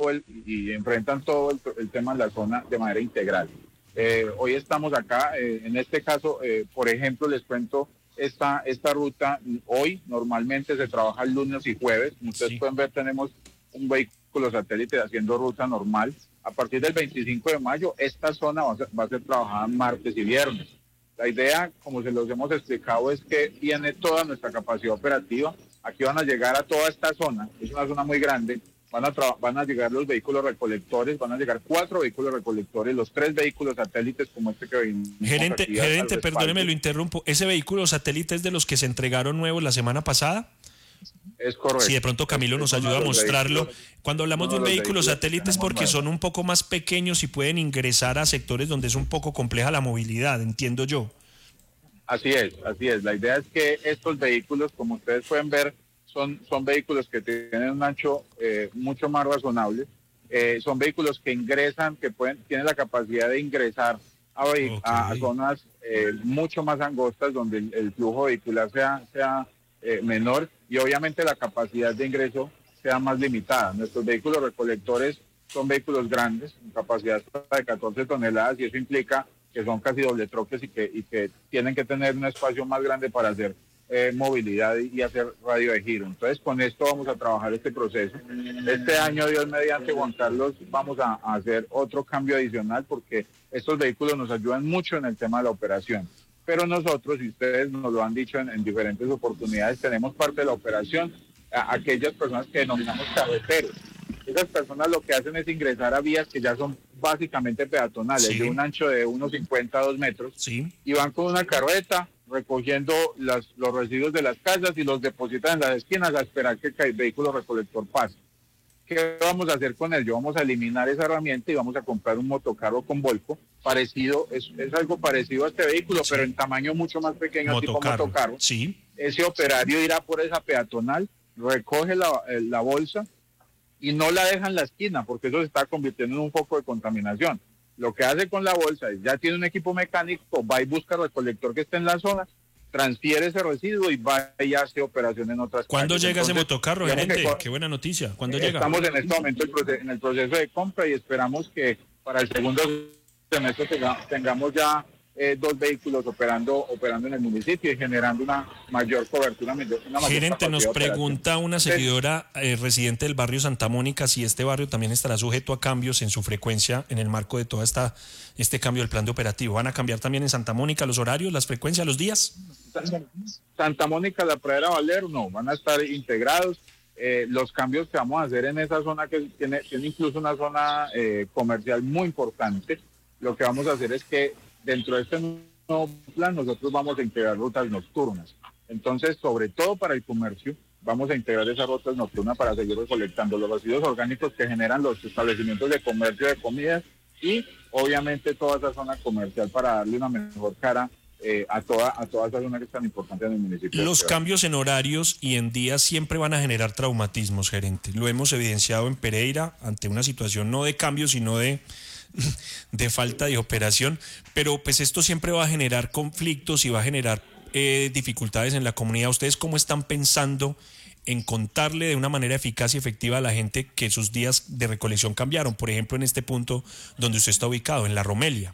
y enfrentan todo el tema de la zona de manera integral. Hoy estamos acá, en este caso, por ejemplo, les cuento esta ruta. Hoy normalmente se trabaja el lunes y jueves. Como ustedes pueden ver, tenemos un vehículo satélite haciendo ruta normal. A partir del 25 de mayo, esta zona va a ser trabajada martes y viernes. La idea, como se los hemos explicado, es que tiene toda nuestra capacidad operativa. Aquí van a llegar a toda esta zona, es una zona muy grande. Van a llegar los vehículos recolectores, van a llegar 4 vehículos recolectores, los 3 vehículos satélites como este que vimos. Gerente, perdóneme, lo interrumpo. ¿Ese vehículo satélite es de los que se entregaron nuevos la semana pasada? Es correcto. Si de pronto Camilo nos ayuda a mostrarlo. Cuando hablamos de un vehículo satélite es porque son un poco más pequeños y pueden ingresar a sectores donde es un poco compleja la movilidad, entiendo yo. Así es. La idea es que estos vehículos, como ustedes pueden ver, son vehículos que tienen un ancho mucho más razonable. Son vehículos que ingresan, tienen la capacidad de ingresar a zonas mucho más angostas, donde el flujo vehicular sea menor y obviamente la capacidad de ingreso sea más limitada. Nuestros vehículos recolectores son vehículos grandes, con capacidad de 14 toneladas, y eso implica que son casi doble troques y que tienen que tener un espacio más grande para hacer movilidad y hacer radio de giro. Entonces, con esto vamos a trabajar este proceso. Este año, Dios mediante, Juan Carlos, vamos a hacer otro cambio adicional porque estos vehículos nos ayudan mucho en el tema de la operación. Pero nosotros, y ustedes nos lo han dicho en diferentes oportunidades, tenemos parte de la operación aquellas personas que denominamos carreteros. Esas personas lo que hacen es ingresar a vías que ya son básicamente peatonales, de un ancho de unos 50 a 2 metros, y van con una carreta recogiendo los residuos de las casas y los depositan en las esquinas a esperar que el vehículo recolector pase. ¿Qué vamos a hacer con él? Vamos a eliminar esa herramienta y vamos a comprar un motocarro con volco parecido, es algo parecido a este vehículo, pero en tamaño mucho más pequeño, tipo motocarro. Ese operario irá por esa peatonal, recoge la bolsa y no la deja en la esquina porque eso se está convirtiendo en un foco de contaminación. Lo que hace con la bolsa es, ya tiene un equipo mecánico, va y busca el recolector que esté en la zona, transfiere ese residuo y va y hace operación en otras ¿Cuándo calles. llega ese motocarro, gerente? Qué buena noticia. ¿Cuándo llega? Estamos en este momento en el proceso de compra y esperamos que para el segundo semestre tengamos ya 2 vehículos operando en el municipio y generando una mayor cobertura. Gerente, nos pregunta una seguidora residente del barrio Santa Mónica si este barrio también estará sujeto a cambios en su frecuencia en el marco de todo este cambio del plan de operativo. ¿Van a cambiar también en Santa Mónica los horarios, las frecuencias, los días? Santa Mónica, La Pradera, Valero, no, van a estar integrados. Los cambios que vamos a hacer en esa zona, que tiene incluso una zona comercial muy importante, lo que vamos a hacer es que dentro de este nuevo plan nosotros vamos a integrar rutas nocturnas. Entonces, sobre todo para el comercio, vamos a integrar esas rutas nocturnas para seguir recolectando los residuos orgánicos que generan los establecimientos de comercio de comidas y obviamente toda esa zona comercial para darle una mejor cara a toda esa zona que es tan importante en el municipio. Los cambios en horarios y en días siempre van a generar traumatismos, gerente. Lo hemos evidenciado en Pereira ante una situación no de cambio, sino de falta de operación, pero pues esto siempre va a generar conflictos y va a generar dificultades en la comunidad. ¿Ustedes cómo están pensando en contarle de una manera eficaz y efectiva a la gente que sus días de recolección cambiaron? Por ejemplo, en este punto donde usted está ubicado, en La Romelia.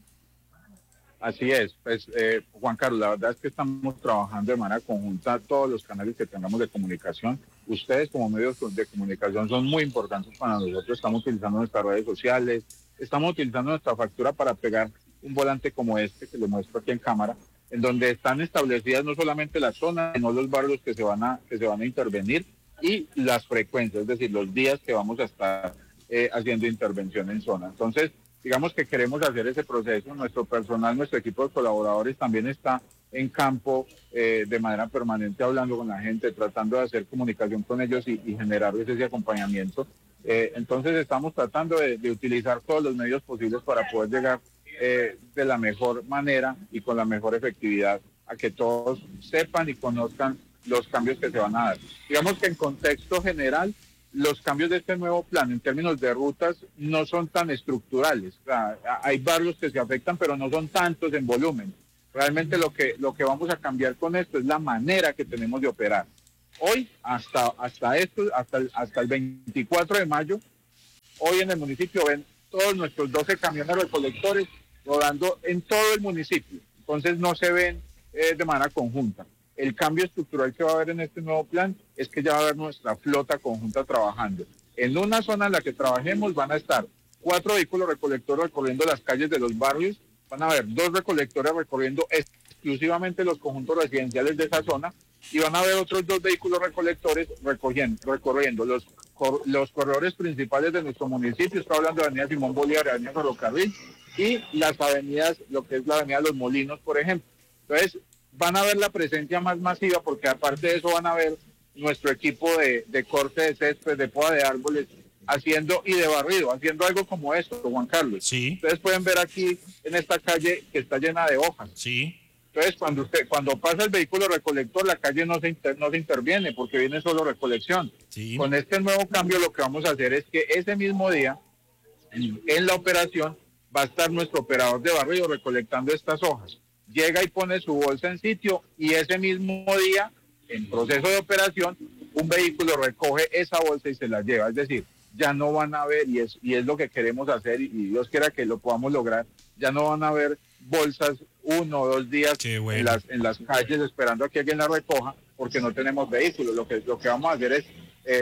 Así es, pues Juan Carlos, la verdad es que estamos trabajando de manera conjunta todos los canales que tengamos de comunicación. Ustedes como medios de comunicación son muy importantes para nosotros. Estamos utilizando nuestras redes sociales, estamos utilizando nuestra factura para pegar un volante como este que les muestro aquí en cámara, en donde están establecidas no solamente las zonas, sino los barrios que se van a intervenir y las frecuencias, es decir, los días que vamos a estar haciendo intervención en zona. Entonces, digamos que queremos hacer ese proceso. Nuestro personal, nuestro equipo de colaboradores también está en campo de manera permanente hablando con la gente, tratando de hacer comunicación con ellos y generarles ese acompañamiento. Entonces estamos tratando de utilizar todos los medios posibles para poder llegar de la mejor manera y con la mejor efectividad a que todos sepan y conozcan los cambios que se van a dar. Digamos que en contexto general, los cambios de este nuevo plan en términos de rutas no son tan estructurales. O sea, hay barrios que se afectan, pero no son tantos en volumen. Realmente lo que vamos a cambiar con esto es la manera que tenemos de operar. Hoy, hasta el 24 de mayo, hoy en el municipio ven todos nuestros 12 camiones recolectores rodando en todo el municipio. Entonces no se ven de manera conjunta. El cambio estructural que va a haber en este nuevo plan es que ya va a haber nuestra flota conjunta trabajando. En una zona en la que trabajemos van a estar 4 vehículos recolectores recorriendo las calles de los barrios, van a haber 2 recolectores recorriendo exclusivamente los conjuntos residenciales de esa zona y van a haber otros 2 vehículos recolectores recorriendo los corredores principales de nuestro municipio. Estoy hablando de Avenida Simón Bolívar, Avenida Ferrocarril y las avenidas, lo que es la Avenida Los Molinos, por ejemplo. Entonces, van a ver la presencia más masiva porque aparte de eso van a ver nuestro equipo de corte de césped, de poda de árboles, haciendo y de barrido, haciendo algo como esto, Juan Carlos. Sí. Ustedes pueden ver aquí en esta calle que está llena de hojas. Sí. Entonces, cuando pasa el vehículo recolector, la calle no se interviene porque viene solo recolección. Sí. Con este nuevo cambio lo que vamos a hacer es que ese mismo día, en la operación, va a estar nuestro operador de barrido recolectando estas hojas. Llega y pone su bolsa en sitio y ese mismo día, en proceso de operación, un vehículo recoge esa bolsa y se la lleva. Es decir, ya no van a ver, y es lo que queremos hacer, y Dios quiera que lo podamos lograr, ya no van a ver bolsas 1 o 2 días bueno. en las calles esperando a que alguien la recoja, porque no tenemos vehículos. Lo que vamos a hacer es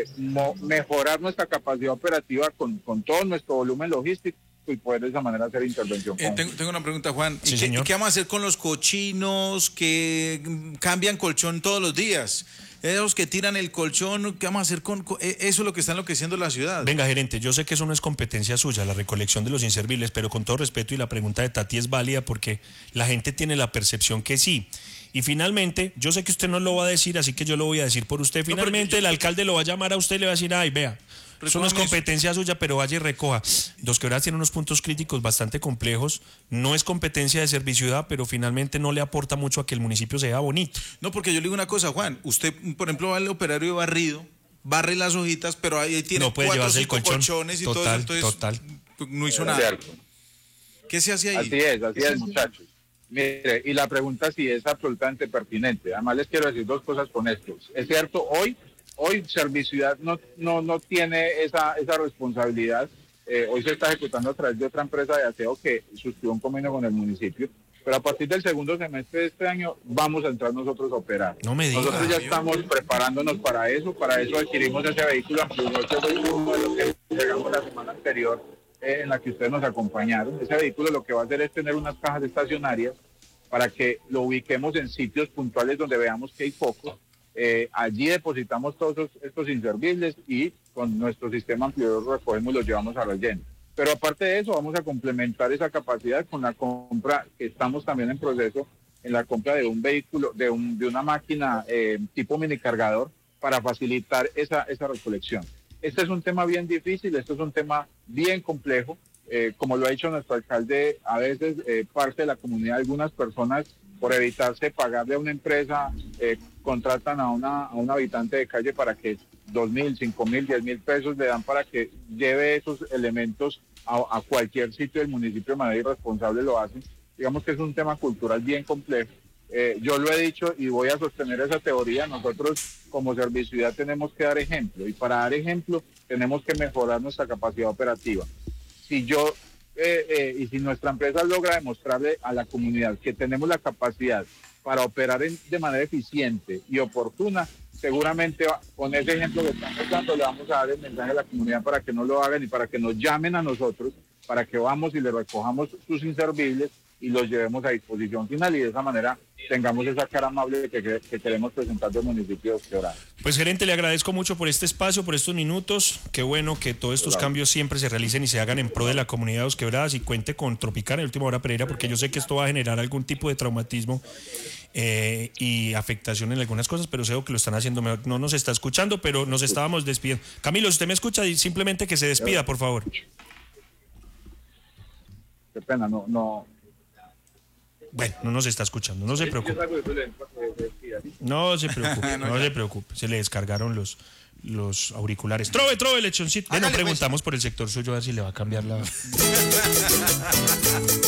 mejorar nuestra capacidad operativa con todo nuestro volumen logístico y poder de esa manera hacer intervención. Tengo una pregunta, Juan. Sí, ¿Y qué vamos a hacer con los cochinos que cambian colchón todos los días? Esos que tiran el colchón, ¿qué vamos a hacer con eso? Es lo que está enloqueciendo la ciudad. Venga, gerente, yo sé que eso no es competencia suya, la recolección de los inservibles, pero con todo respeto, y la pregunta de Tati es válida porque la gente tiene la percepción que sí. Y finalmente, yo sé que usted no lo va a decir, así que yo lo voy a decir por usted. Finalmente, el alcalde lo va a llamar a usted y le va a decir, ay, vea, eso no es competencia suya, pero vaya y recoja. Dos Quebradas tiene unos puntos críticos bastante complejos. No es competencia de Serviciudad, pero finalmente no le aporta mucho a que el municipio sea bonito. No, porque yo le digo una cosa, Juan. Usted, por ejemplo, va al operario de barrido, barre las hojitas, pero ahí tiene no puede 4 o 5 llevarse el colchón. colchones y Total, todo eso. Entonces, total. No hizo nada. ¿Qué se hace ahí? Así es, muchachos. Mire, y la pregunta sí es absolutamente pertinente. Además les quiero decir 2 cosas con esto. Es cierto, hoy Serviciudad no tiene esa responsabilidad. Hoy se está ejecutando a través de otra empresa de aseo que suscribió un convenio con el municipio. Pero a partir del segundo semestre de este año vamos a entrar nosotros a operar. No me diga. Nosotros ya estamos preparándonos para eso adquirimos ese vehículo ampliado. Este fue uno de los que llegamos la semana anterior en la que ustedes nos acompañaron. Ese vehículo lo que va a hacer es tener unas cajas estacionarias para que lo ubiquemos en sitios puntuales donde veamos que hay focos. Allí depositamos todos estos inservibles y con nuestro sistema ampliador lo recogemos y los llevamos a relleno. Pero aparte de eso, vamos a complementar esa capacidad con la compra, que estamos también en proceso, en la compra de un vehículo, de una máquina tipo minicargador para facilitar esa recolección. Este es un tema bien difícil, este es un tema bien complejo. Como lo ha dicho nuestro alcalde, a veces parte de la comunidad, algunas personas, por evitarse pagarle a una empresa, contratan a un habitante de calle para que 2.000, 5.000, 10.000 pesos le dan para que lleve esos elementos a cualquier sitio del municipio de manera irresponsable, lo hacen. Digamos que es un tema cultural bien complejo. Yo lo he dicho y voy a sostener esa teoría. Nosotros como Serviciudad tenemos que dar ejemplo, y para dar ejemplo tenemos que mejorar nuestra capacidad operativa. Si nuestra empresa logra demostrarle a la comunidad que tenemos la capacidad para operar de manera eficiente y oportuna, seguramente con ese ejemplo que estamos dando le vamos a dar el mensaje a la comunidad para que no lo hagan y para que nos llamen a nosotros, para que vamos y le recojamos sus inservibles y los llevemos a disposición final, y de esa manera tengamos esa cara amable que queremos presentar del municipio de Quebradas. Pues gerente, le agradezco mucho por este espacio, por estos minutos. Qué bueno que todos estos cambios siempre se realicen y se hagan en pro de la comunidad de Dos Quebradas, y cuente con Tropicana y Última Hora Pereira, porque yo sé que esto va a generar algún tipo de traumatismo y afectación en algunas cosas, pero sé que lo están haciendo mejor. No nos está escuchando, pero nos estábamos despidiendo. Camilo, si usted me escucha, simplemente que se despida, por favor. Qué pena, no. Bueno, no nos está escuchando, no se preocupe. No se preocupe, se le descargaron los auriculares. Trove, lechoncito. Bueno, preguntamos por el sector suyo a ver si le va a cambiar la...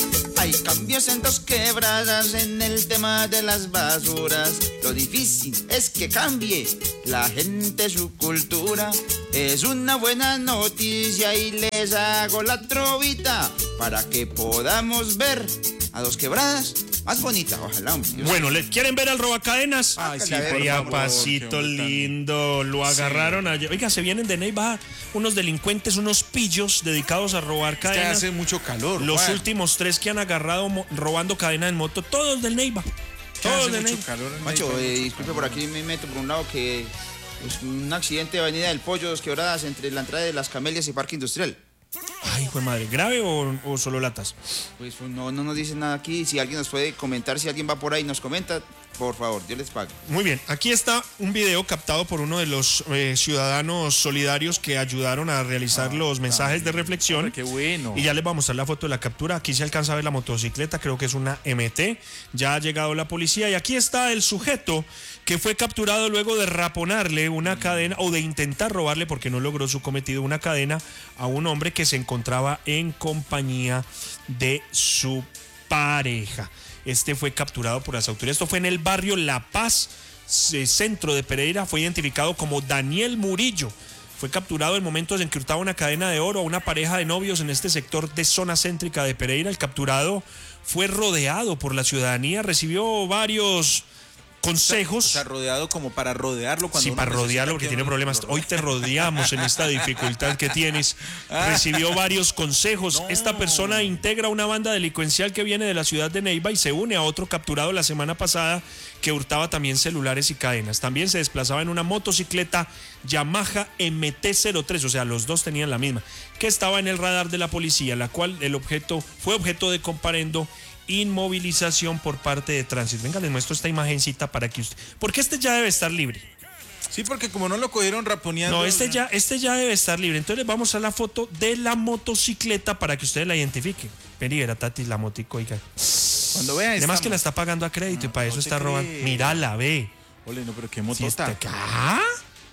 Hay cambios en 2 quebradas en el tema de las basuras. Lo difícil es que cambie la gente su cultura. Es una buena noticia y les hago la trovita para que podamos ver a 2 quebradas más bonitas. Ojalá, hombre. Bueno, ¿le quieren ver al robacadenas? Ay, sí, Ay, por Ay, favor, pasito qué bonita. lindo, lo agarraron ayer. Oiga, se vienen de Neiva unos delincuentes, unos pillos dedicados a robar Que cadenas. hace mucho calor. Los Juan. últimos 3 que han agarrado robando cadena en moto, todos del Neiva. Que hace Todos del mucho Neiva. calor en Macho, Neiva. disculpe, por aquí me meto por un lado que es un accidente de Avenida del Pollo, 2 quebradas entre la entrada de Las Camelias y Parque Industrial. Ay, hijo de madre, ¿grave o solo latas? Pues no nos dicen nada aquí. Si alguien nos puede comentar, si alguien va por ahí y nos comenta, por favor, Dios les pague. Muy bien, aquí está un video captado por uno de los ciudadanos solidarios que ayudaron a realizar los mensajes de reflexión. Qué bueno. Y ya les vamos a mostrar la foto de la captura. Aquí se alcanza a ver la motocicleta, creo que es una MT. Ya ha llegado la policía y aquí está el sujeto que fue capturado luego de raponarle una cadena o de intentar robarle, porque no logró su cometido, una cadena a un hombre que se encontraba en compañía de su pareja. Este fue capturado por las autoridades. Esto fue en el barrio La Paz, centro de Pereira. Fue identificado como Daniel Murillo. Fue capturado en momentos en que hurtaba una cadena de oro a una pareja de novios en este sector de zona céntrica de Pereira. El capturado fue rodeado por la ciudadanía, recibió varios consejos. O sea, rodeado como para rodearlo cuando Sí, uno para necesita rodearlo porque que tiene uno problemas. lo Hoy te rodeamos en esta dificultad que tienes. Recibió varios consejos. Esta persona integra una banda delincuencial que viene de la ciudad de Neiva y se une a otro capturado la semana pasada que hurtaba también celulares y cadenas. También se desplazaba en una motocicleta Yamaha MT-03, o sea, los dos tenían la misma, que estaba en el radar de la policía, la cual fue objeto de comparendo inmovilización por parte de tránsito. Venga, les muestro esta imagencita para que usted... Porque este ya debe estar libre. Sí, porque como no lo cogieron raponeando. No, este ya debe estar libre. Entonces les vamos a la foto de la motocicleta para que ustedes la identifiquen. Vení, verá, Tati, la motico, oiga. Cuando vean Además que la está pagando a crédito y para eso no te está robando. creo. Mírala, ve. Ole, no, pero qué Si motota. está acá.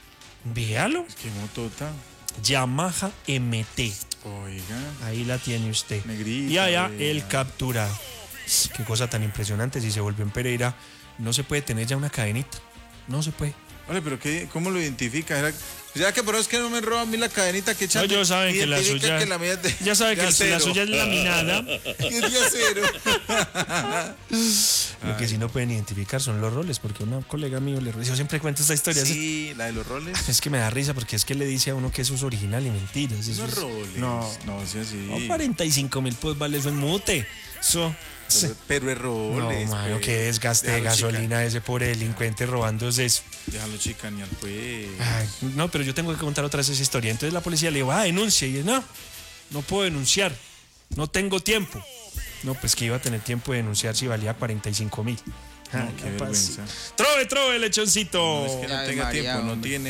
Véalo. Qué motota. Yamaha MT. Oiga. Ahí la tiene usted. Negrita, Y allá vea. el capturado. Qué cosa tan impresionante. Si se volvió en Pereira, no se puede tener ya una cadenita. No se puede. Ole, pero ¿cómo lo identifica? Ya que por eso es que no me roba a mí la cadenita que echan. No, ellos saben que la suya. Que la mía es de, Ya saben de que acero. la suya es laminada. Que es de acero. Lo que sí no pueden identificar son los roles, porque una colega mío yo siempre cuento esta historia. Sí, la de los roles. Es que me da risa porque es que le dice a uno que eso es original y mentiras. Eso No es- roles. No, No, sí, así. no, 45.000 pues vale eso en mute. Eso. Pero es No, roles. mano, pues. qué desgaste de Déjalo gasolina ese pobre delincuente robándose eso. Déjalo chicanear, pues. Ay, no, pero yo tengo que contar otra vez esa historia. Entonces la policía le dijo, denuncia. Y él, no puedo denunciar. No tengo tiempo. No, pues que iba a tener tiempo de denunciar si valía 45.000. No, qué vergüenza. Trove, lechoncito. No es que no Ay, tenga María, tiempo, no hombre. tiene.